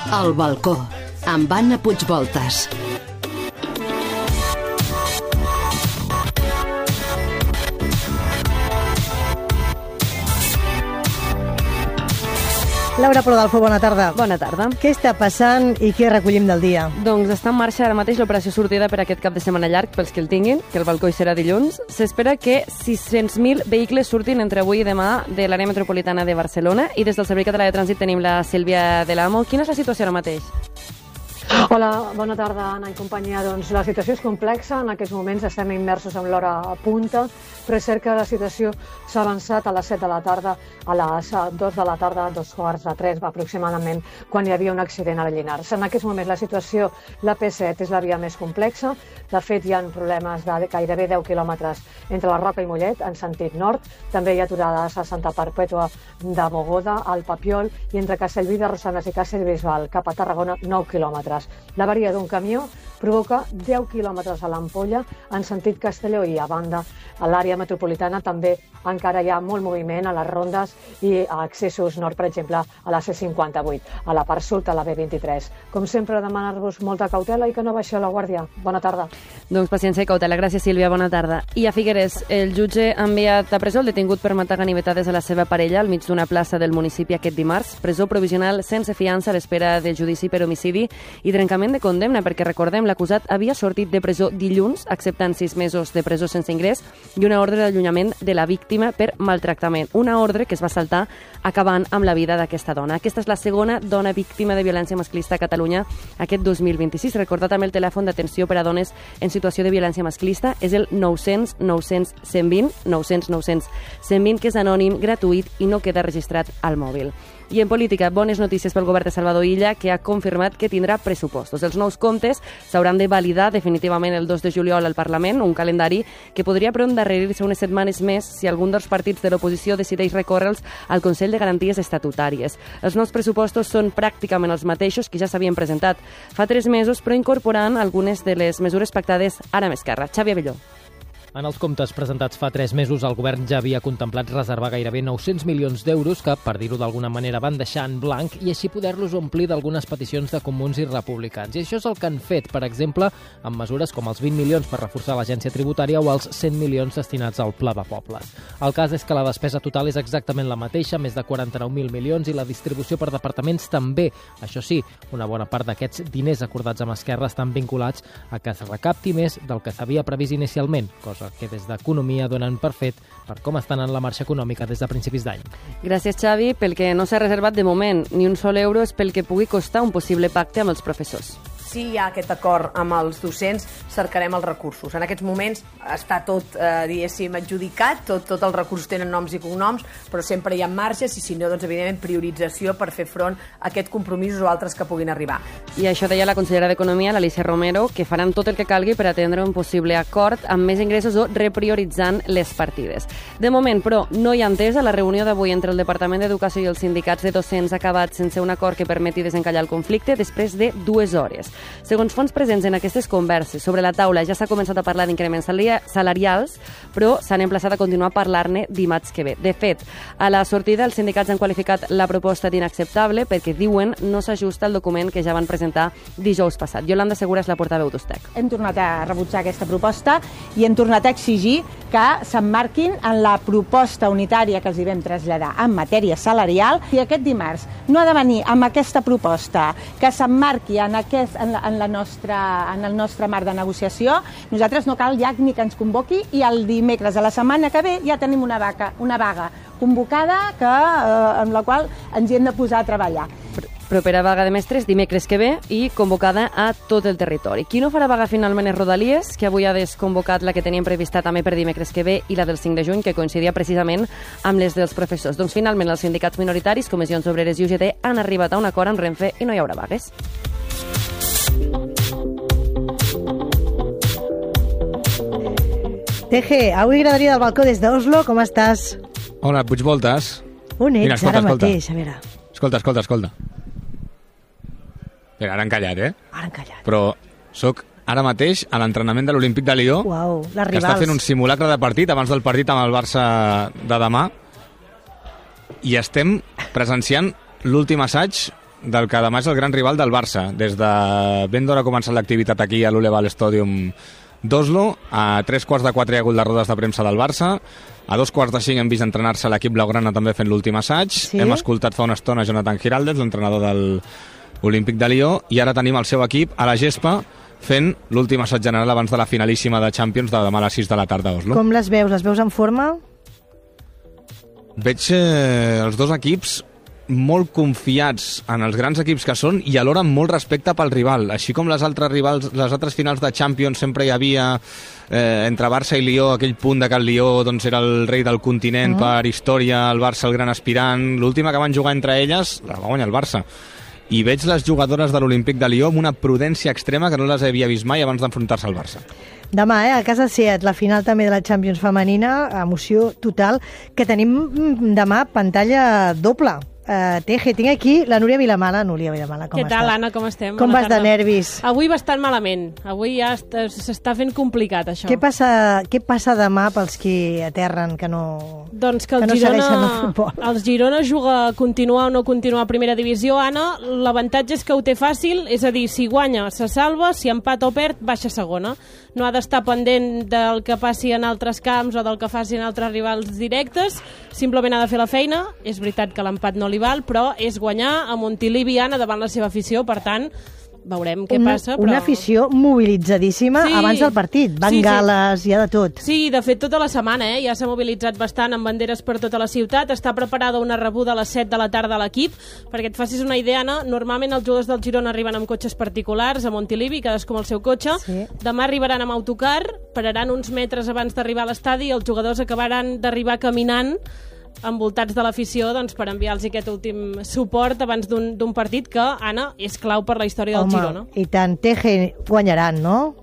El balcó, amb Anna Puigvoltas. Laura Prodalfo, bona tarda. Bona tarda. Què està passant i què recollim del dia? Doncs està en marxa ara mateix l'operació sortida per aquest cap de setmana llarg pels que el tinguin, que el balcó hi serà dilluns. S'espera que 600.000 vehicles surtin entre avui i demà de l'àrea metropolitana de Barcelona i des del Servei Català de Trànsit tenim la Sílvia de l'Amo. Quina és la situació ara mateix? Hola, bona tarda, Anna i companyia. Doncs la situació és complexa, en aquests moments estem immersos en l'hora punta, però és cert que la situació s'ha avançat a les 7 de la tarda, a les 2 de la tarda, 2:45 aproximadament, quan hi havia un accident a la Llinars. En aquests moments la situació, la P7 és la via més complexa, de fet hi ha problemes de gairebé 10 quilòmetres entre la Roca i Mollet, en sentit nord, també hi ha aturades a Santa Perpètua de Mogoda, al Papiol, i entre Castellví de Rosanes i Castellbisbal cap a Tarragona, 9 quilòmetres. L'avaria d'un camió provoca 10 quilòmetres a l'Ampolla en sentit Castelló i a banda a l'àrea metropolitana també encara hi ha molt moviment a les rondes i a accessos nord, per exemple, a la C58, a la part sud, a la B23. Com sempre, demanar-vos molta cautela i que no baixeu la guàrdia. Bona tarda. Doncs paciència i cautela. Gràcies, Sílvia. Bona tarda. I a Figueres, el jutge ha enviat a presó el detingut per matar ganivetades a la seva parella al mig d'una plaça del municipi aquest dimarts. Presó provisional sense fiança a l'espera del judici per homicidi i trencament de condemna, perquè recordem, l'acusat havia sortit de presó dilluns, acceptant 6 mesos de presó sense ingrés i una ordre d'allunyament de la víctima per maltractament. Una ordre que es va saltar acabant amb la vida d'aquesta dona. Aquesta és la segona dona víctima de violència masclista a Catalunya aquest 2026. Recordar també el telèfon d'atenció per a dones en situació de violència masclista és el 900 900 120, 900 900 120, que és anònim, gratuït i no queda registrat al mòbil. I en política, bones notícies pel govern de Salvador Illa, que ha confirmat que tindrà pressupostos. Els nous comptes s'hauran de validar definitivament el 2 de juliol al Parlament, un calendari que podria però endarrerir-se unes setmanes més si algun dels partits de l'oposició decideix recórrer-los al Consell de Garanties Estatutàries. Els nous pressupostos són pràcticament els mateixos que ja s'havien presentat fa 3 mesos, però incorporant algunes de les mesures pactades ara amb Esquerra. Xavi Abelló. En els comptes presentats fa 3 mesos, el govern ja havia contemplat reservar gairebé 900 milions d'euros que, per dir-ho d'alguna manera, van deixar en blanc i així poder-los omplir d'algunes peticions de comuns i republicans. I això és el que han fet, per exemple, amb mesures com els 20 milions per reforçar l'agència tributària o els 100 milions destinats al Pla de Pobles. El cas és que la despesa total és exactament la mateixa, més de 49.000 milions, i la distribució per departaments també. Això sí, una bona part d'aquests diners acordats amb Esquerra estan vinculats a que es recapti més del que s'havia previst inicialment, cosa que des d'Economia donen per fet per com estan en la marxa econòmica des de principis d'any. Gràcies, Xavi. Pel que no s'ha reservat de moment ni un sol euro és pel que pugui costar un possible pacte amb els professors. Si hi ha aquest acord amb els docents, cercarem els recursos. En aquests moments està tot, diguéssim, adjudicat, tots els recursos tenen noms i cognoms, però sempre hi ha marges i, si no, doncs, evidentment, priorització per fer front a aquest compromís o altres que puguin arribar. I això deia la consellera d'Economia, l'Alícia Romero, que faran tot el que calgui per atendre un possible acord amb més ingressos o reprioritzant les partides. De moment, però, no hi ha entesa. La reunió d'avui entre el Departament d'Educació i els sindicats de docents ha acabat sense un acord que permeti desencallar el conflicte després de 2 hores. Segons fons presents en aquestes converses, sobre la taula ja s'ha començat a parlar d'increments salarials, però s'han emplaçat a continuar a parlar-ne dimarts que ve. De fet, a la sortida els sindicats han qualificat la proposta d'inacceptable perquè, diuen, no s'ajusta al document que ja van presentar dijous passat. Yolanda Segura és la portaveu d'Ustec. Hem tornat a rebutjar aquesta proposta i hem tornat a exigir que s'emmarquin en la proposta unitària que els hi vam traslladar en matèria salarial. Si aquest dimarts no ha de venir amb aquesta proposta que s'emmarqui en el nostre marc de negociació, nosaltres no cal ja ni que ens convoqui i el dimecres de la setmana que ve ja tenim una vaga convocada amb la qual ens hi hem de posar a treballar. Propera vaga de mestres dimecres que ve i convocada a tot el territori. Qui no farà vaga finalment és Rodalies, que avui ha desconvocat la que tenien prevista també per dimecres que ve i la del 5 de juny, que coincidia precisament amb les dels professors. Doncs finalment els sindicats minoritaris, Comissions Obreres i UGT han arribat a un acord amb Renfe i no hi haurà vagues. TG, avui graderia del balcó des d'Oslo, com estàs? Hola, Puigvoltas. On ets ara mateix? A veure. Escolta. Mira, ara han callat, Ara han callat. Però sóc ara mateix a l'entrenament de l'Olímpic de Lió, Uau, les que està fent un simulacre de partit abans del partit amb el Barça de demà, i estem presenciant l'últim assaig del que demà és el gran rival del Barça. Des de ben d'hora ha començat l'activitat aquí a l'Uleval Stadium d'Oslo. A 3:15 hi ha hagut les rodes de premsa del Barça. A 2:45 hem vist entrenar-se l'equip blaugrana també fent l'últim assaig. Sí? Hem escoltat fa una estona Jonathan Giraldez, l'entrenador del Olímpic de Lió, i ara tenim el seu equip a la gespa fent l'últim assaig general abans de la finalíssima de Champions de demà a les 6 de la tarda a Oslo. Com les veus? Les veus en forma? Veig els dos equips molt confiats en els grans equips que són i alhora amb molt respecte pel rival. Així com les altres finals de Champions sempre hi havia entre Barça i Lió aquell punt de que el Lió doncs, era el rei del continent per història, el Barça el gran aspirant. L'última que van jugar entre elles la va guanyar el Barça. I veig les jugadores de l'Olímpic de Lió amb una prudència extrema que no les havia vist mai abans d'enfrontar-se al Barça. Demà, a casa Seat, la final també de la Champions femenina, emoció total, que tenim demà pantalla doble. Teje, tinc aquí la Núria Vilamala. Núria Vilamala, com estàs? Què tal, Anna, com estem? Com vas de nervis? Avui bastant malament. Avui ja s'està fent complicat, això. Què passa demà pels que aterren, que no doncs que no segueixen el futbol? El Girona continua o no continua a primera divisió, Anna. L'avantatge és que ho té fàcil, és a dir, si guanya se salva, si empata o perd, baixa segona. No ha d'estar pendent del que passi en altres camps o del que facin altres rivals directes, simplement ha de fer la feina. És veritat que l'empat no li val, però és guanyar a Montilivi, Anna, davant la seva afició, per tant, veurem què passa. Però... Una afició mobilitzadíssima abans del partit, bengales, hi ha de tot. Sí, de fet, tota la setmana, ja s'ha mobilitzat bastant amb banderes per tota la ciutat, està preparada una rebuda a les 7 de la tarda a l'equip, perquè et facis una idea, Anna, normalment els jugadors del Girona arriben amb cotxes particulars a Montilivi, cadascú amb el seu cotxe, demà arribaran amb autocar, pararan uns metres abans d'arribar a l'estadi i els jugadors acabaran d'arribar caminant envoltats de l'afició doncs, per enviar-los aquest últim suport abans d'un partit que, Anna, és clau per la història del Girona. I tant, Teje guanyaran, no?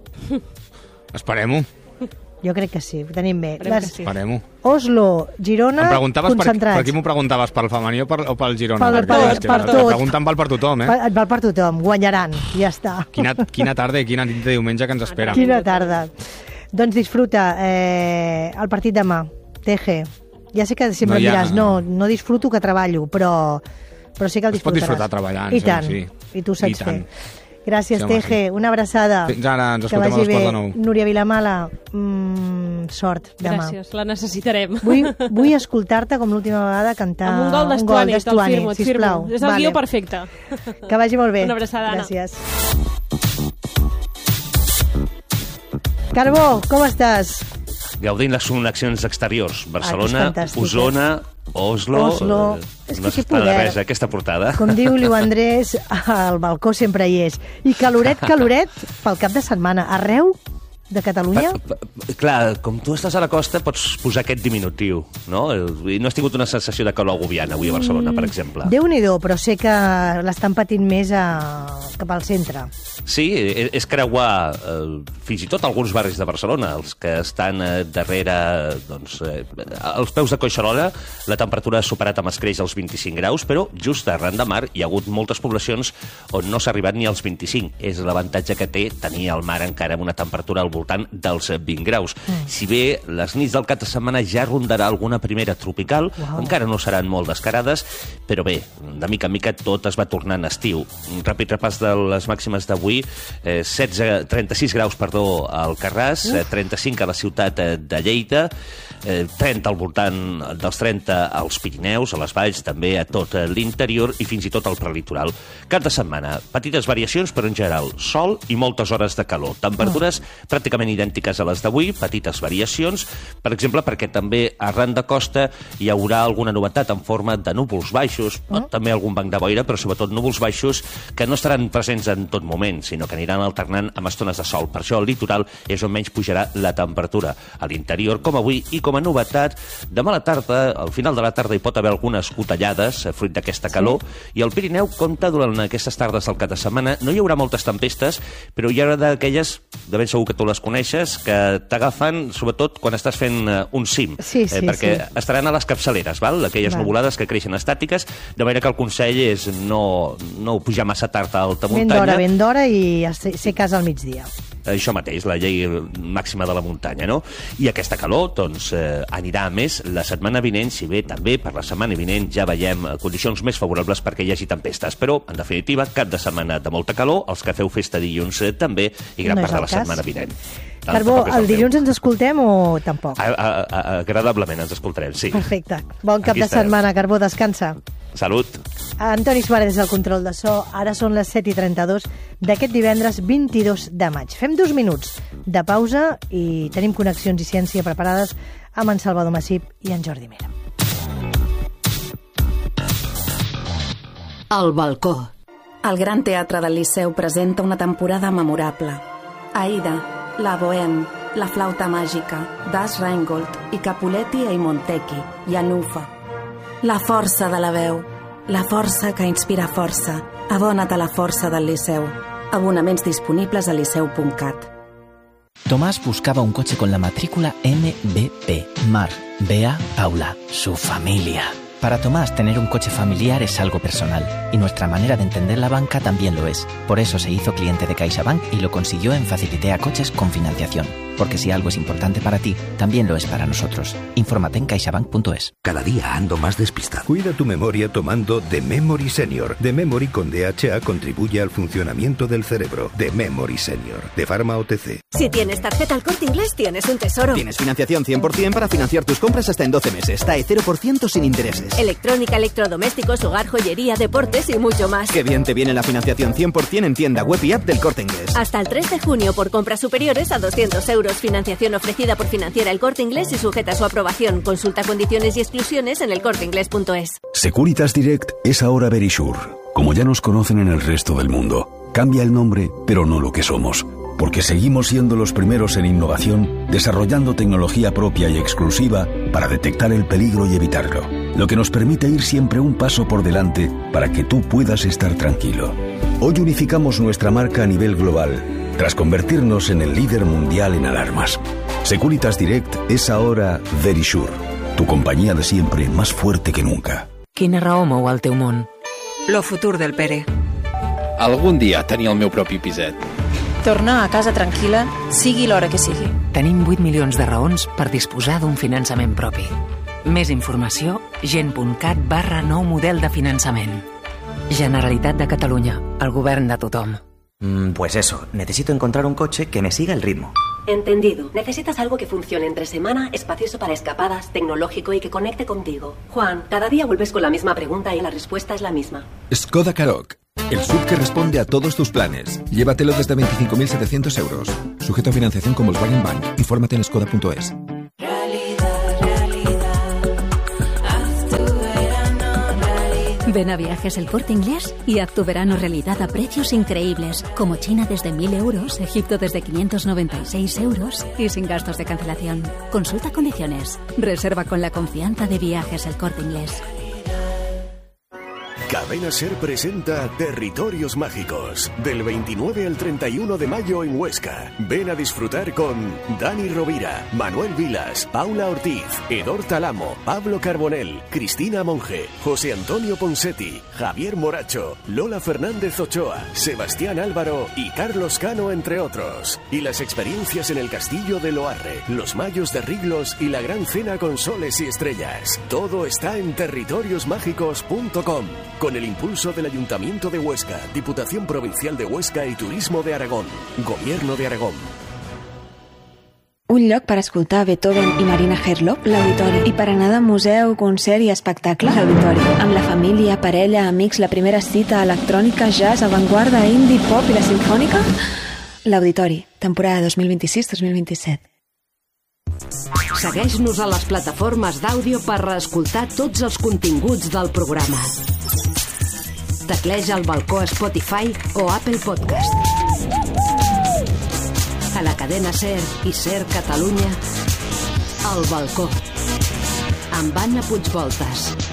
Esperem-ho. Jo crec que sí, ho tenim bé. Esperem-ho. Oslo, Girona, concentrats. Per qui m'ho preguntaves? Pel femení o pel Girona? Per tot. La pregunta em val per tothom, Et val per tothom, guanyaran, ja està. Quina tarda i quina nit de diumenge que ens espera. Quina tarda. Doncs disfruta el partit demà, Teje. Ja sé que sempre em diràs, no disfruto que treballo, però sí que el disfrutaràs. Es pot disfrutar treballant, I tant, sí. I tu saps fer. Gràcies, Teje, una abraçada. Fins ara, ens escoltem a les 4:09. Núria Vilamala, sort demà. Gràcies, la necessitarem. Vull escoltar-te com l'última vegada cantar amb un gol d'Estuani, te'l firmo. És el guió perfecte. Que vagi molt bé. Una abraçada, Anna. Gràcies. Carbó, com estàs? Gaudint les connexions exteriors. Barcelona, Osona, Oslo... És no s'està de res, aquesta portada. Com diu Liu Andrés, al balcó sempre hi és. I caloret pel cap de setmana. Arreu de Catalunya? Clar, com tu estàs a la costa, pots posar aquest diminutiu, no? I no has tingut una sensació de calor agobiant avui a Barcelona, per exemple. Déu-n'hi-do, però sé que l'estan patint més cap al centre. Sí, és creuar fins i tot alguns barris de Barcelona, els que estan darrere, doncs, als peus de Collserola, la temperatura ha superat amb escreix els 25 graus, però just arran de mar hi ha hagut moltes poblacions on no s'ha arribat ni als 25. És l'avantatge que té tenir el mar encara amb una temperatura al voltant dels 20 graus. Si bé les nits del cap de setmana ja rondarà alguna primera tropical, encara no seran molt descarades, però bé, de mica en mica tot es va tornant estiu. Un ràpid repàs de les màximes d'avui: 36 graus, al Carràs, 35 a la ciutat de Lleida, 30 al voltant dels 30 als Pirineus, a les valls, també a tot l'interior i fins i tot al prelitoral. Cap de setmana, petites variacions, però en general sol i moltes hores de calor. Temperatures pràcticament idèntiques a les d'avui, petites variacions, per exemple, perquè també arran de costa hi haurà alguna novetat en forma de núvols baixos, també algun banc de boira, però sobretot núvols baixos que no estaran presents en tot moment, sinó que aniran alternant amb estones de sol. Per això al litoral és on menys pujarà la temperatura. A l'interior, com avui, i com a novetat, demà a la tarda, al final de la tarda, hi pot haver algunes gotellades, fruit d'aquesta calor, i el Pirineu compta durant aquestes tardes del cap de setmana. No hi haurà moltes tempestes, però hi haurà d'aquelles, de ben segur que tu les coneixes, que t'agafen, sobretot quan estàs fent un cim, perquè estaran a les capçaleres, aquelles nuvolades que creixen estàtiques, de manera que el consell és no pujar massa tard a alta muntanya. Ben d'hora i ser a casa al migdia. això mateix, la llei màxima de la muntanya, no? I aquesta calor, doncs, anirà a més la setmana vinent, si bé també per la setmana vinent ja veiem condicions més favorables perquè hi hagi tempestes, però, en definitiva, cap de setmana de molta calor, els que feu festa dilluns també, i gran part de la setmana vinent. Carbó, el dilluns ens escoltem o tampoc? Agradablement ens escoltarem, sí. Perfecte. Bon cap de setmana, Carbó, descansa. Salut. Antoni Suárez és el control de so. Ara són les 7:32 d'aquest divendres 22 de maig. Fem 2 minuts de pausa i tenim connexions i ciència preparades amb en Salvador Massip i en Jordi Mera. El balcó. El Gran Teatre del Liceu presenta una temporada memorable. Aida, la Bohème, la Flauta Màgica, Das Rheingold i Capuletti e Montecchi, i Anufa. La força de la veu, la força que inspira força. Abona't a la força del Liceu. Abonaments disponibles a liceu.cat. Tomás buscaba un coche con la matrícula MBP, Mar, Bea, Paula, su familia. Para Tomás, tener un coche familiar es algo personal, y nuestra manera de entender la banca también lo es. Por eso se hizo cliente de CaixaBank y lo consiguió en Facilitea Coches con financiación. Porque si algo es importante para ti, también lo es para nosotros. Infórmate en caixabank.es. Cada día ando más despistado. Cuida tu memoria tomando The Memory Senior. The Memory con DHA contribuye al funcionamiento del cerebro. The Memory Senior, de Pharma OTC. Si tienes tarjeta El Corte Inglés, tienes un tesoro. Tienes financiación 100% para financiar tus compras hasta en 12 meses. TAE 0% sin intereses. Electrónica, electrodomésticos, hogar, joyería, deportes y mucho más. Qué bien te viene la financiación 100% en tienda web y app del Corte Inglés. Hasta el 3 de junio por compras superiores a 200 euros. Financiación ofrecida por Financiera El Corte Inglés y sujeta a su aprobación. Consulta condiciones y exclusiones en elcorteinglés.es. Securitas Direct es ahora Verisure. Como ya nos conocen en el resto del mundo. Cambia el nombre, pero no lo que somos. Porque seguimos siendo los primeros en innovación, desarrollando tecnología propia y exclusiva para detectar el peligro y evitarlo. Lo que nos permite ir siempre un paso por delante para que tú puedas estar tranquilo. Hoy unificamos nuestra marca a nivel global, tras convertirnos en el líder mundial en alarmas. Securitas Direct és ahora Verisure, tu companyia de sempre més fuerte que nunca. Quina raó mou el teu món? Lo futur del Pere. Algun dia tenir el meu propi piset. Tornar a casa tranquil·la, sigui l'hora que sigui. Tenim 8 milions de raons per disposar d'un finançament propi. Més informació, gent.cat/nou model de finançament. Generalitat de Catalunya, el govern de tothom. Pues eso, necesito encontrar un coche que me siga el ritmo. Entendido. Necesitas algo que funcione entre semana, espacioso para escapadas, tecnológico y que conecte contigo. Juan, cada día vuelves con la misma pregunta y la respuesta es la misma. Skoda Karoq, el SUV que responde a todos tus planes. Llévatelo desde 25.700 euros. Sujeto a financiación con Volkswagen Bank. Infórmate en skoda.es. Ven a Viajes El Corte Inglés y haz tu verano realidad a precios increíbles, como China desde 1.000 euros, Egipto desde 596 euros y sin gastos de cancelación. Consulta condiciones. Reserva con la confianza de Viajes El Corte Inglés. Cadena Ser presenta Territorios Mágicos, del 29 al 31 de mayo en Huesca. Ven a disfrutar con Dani Rovira, Manuel Vilas, Paula Ortiz, Edor Talamo, Pablo Carbonell, Cristina Monge, José Antonio Ponsetti, Javier Moracho, Lola Fernández Ochoa, Sebastián Álvaro y Carlos Cano, entre otros. Y las experiencias en el Castillo de Loarre, los Mayos de Riglos y la Gran Cena con Soles y Estrellas. Todo está en territoriosmágicos.com. Con el impulso del Ayuntamiento de Huesca, Diputación Provincial de Huesca y Turismo de Aragón. Gobierno de Aragón. Un lloc per escoltar Beethoven i Marina Herlop, l'Auditori. I per anar de museu, concert i espectacle, l'Auditori. Amb la família, parella, amics, la primera cita, electrònica, jazz, avantguarda, indie, pop i la simfònica? L'Auditori, temporada 2026-2027. Segueix-nos a les plataformes d'àudio per reescoltar tots els continguts del programa. Tecleja El Balcó a Spotify o Apple Podcast. A la cadena SER i SER Catalunya, El Balcó, amb Anna Puigvoltas.